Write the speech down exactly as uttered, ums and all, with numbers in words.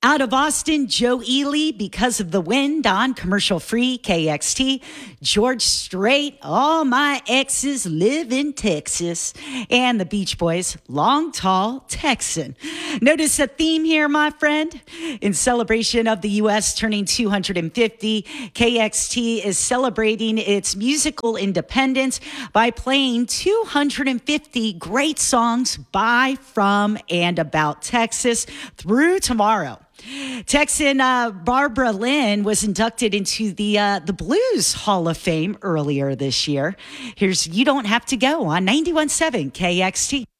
Out of Austin, Joe Ely, Because of the Wind on commercial free K X T. George Strait, All My Exes Live in Texas. And the Beach Boys, Long Tall Texan. Notice a theme here, my friend. In celebration of the U S turning two hundred fifty, K X T is celebrating its musical independence by playing two hundred fifty great songs by, from, and about Texas through tomorrow. Texan uh, Barbara Lynn was inducted into the uh, the Blues Hall of Fame earlier this year. Here's You Don't Have to Go on ninety-one point seven K X T.